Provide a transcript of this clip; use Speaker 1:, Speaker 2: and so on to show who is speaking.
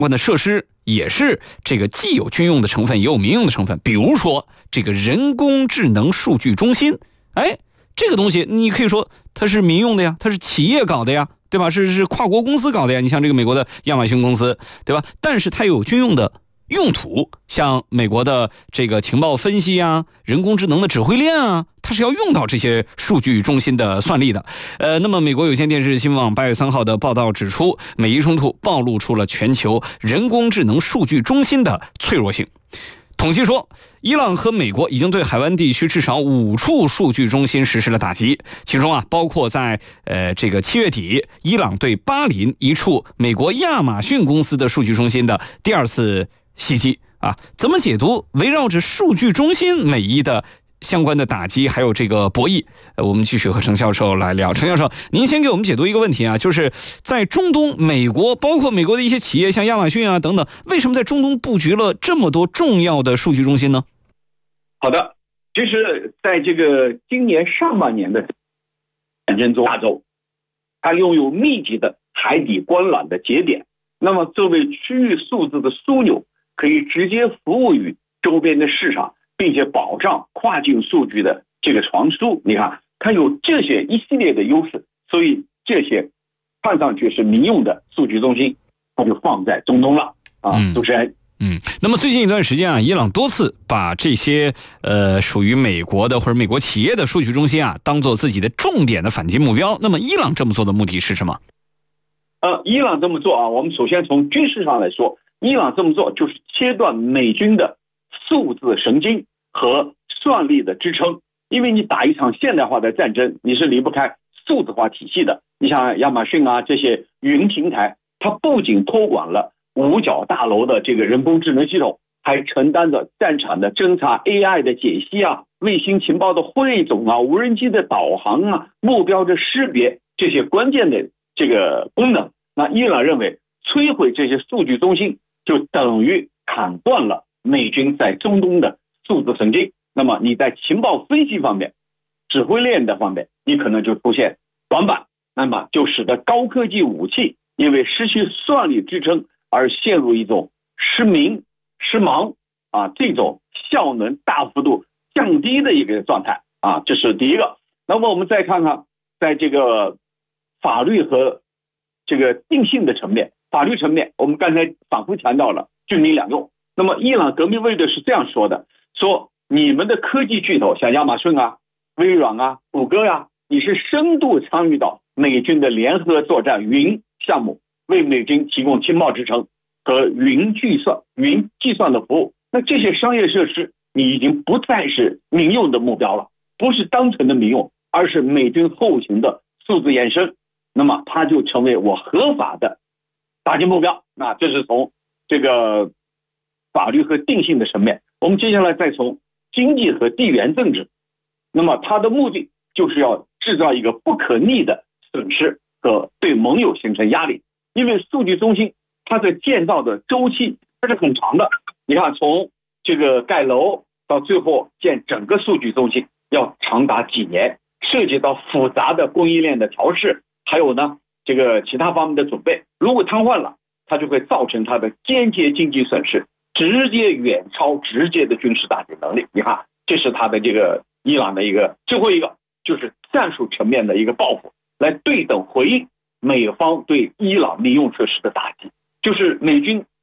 Speaker 1: 关的设施也是这个既有军用的成分也有民用的成分，比如说这个人工智能数据中心，这个东西你可以说它是民用的呀，它是企业搞的呀，对吧？是跨国公司搞的呀，你像这个美国的亚马逊公司，对吧？但是它有军用的用途，像美国的这个情报分析啊，人工智能的指挥链啊，它是要用到这些数据中心的算力的。那么美国有线电视新闻网8月3号的报道指出，美伊冲突暴露出了全球人工智能数据中心的脆弱性。统计说，伊朗和美国已经对海湾地区至少5处数据中心实施了打击，其中包括在这个7月底，伊朗对巴林一处美国亚马逊公司的数据中心的第2次袭击怎么解读围绕着数据中心美伊的相关的打击还有这个博弈？我们继续和程教授来聊。程教授，您先给我们解读一个问题就是在中东，美国包括美国的一些企业像亚马逊等等，为什么在中东布局了这么多重要的数据中心呢？
Speaker 2: 好的，其实在这个今年上半年的战争中，亚洲它拥有密集的海底光缆的节点，那么作为区域数字的枢纽，可以直接服务于周边的市场，并且保障跨境数据的这个传输。你看它有这些一系列的优势，所以这些看上去是民用的数据中心，它就放在中东了主持人。
Speaker 1: 那么最近一段时间伊朗多次把这些属于美国的或者美国企业的数据中心当做自己的重点的反击目标。那么伊朗这么做的目的是什么？
Speaker 2: 伊朗这么做我们首先从军事上来说，伊朗这么做就是切断美军的数字神经和算力的支撑。因为你打一场现代化的战争，你是离不开数字化体系的。你像亚马逊这些云平台，它不仅托管了五角大楼的这个人工智能系统，还承担着战场的侦察、AI 的解析卫星情报的汇总无人机的导航目标的识别这些关键的这个功能。那伊朗认为摧毁这些数据中心就等于砍断了美军在中东的数字神经，那么你在情报分析方面、指挥链的方面，你可能就出现短板，那么就使得高科技武器因为失去算力支撑而陷入一种失明、失盲这种效能大幅度降低的一个状态这是第一个。那么我们再看看，在这个法律和这个定性的层面，法律层面我们刚才反复强调了军民两用。那么伊朗革命卫队是这样说的，说你们的科技巨头像亚马逊微软谷歌你是深度参与到美军的联合作战云项目，为美军提供情报支撑和云计算的服务。那这些商业设施你已经不再是民用的目标了，不是单纯的民用，而是美军后勤的数字衍生，那么它就成为我合法的打击目标。那这是从这个法律和定性的层面。我们接下来再从经济和地缘政治，那么它的目的就是要制造一个不可逆的损失和对盟友形成压力。因为数据中心它的建造的周期它是很长的，你看从这个盖楼到最后建整个数据中心要长达几年，涉及到复杂的供应链的调试，还有这个其他方面的准备。如果瘫痪了，它就会造成它的间接经济损失，直接远超直接的军事打击能力。你看这是它的这个伊朗的一个。最后一个就是战术层面的一个报复，来对等回应美方对伊朗民用设施的打击。就是美军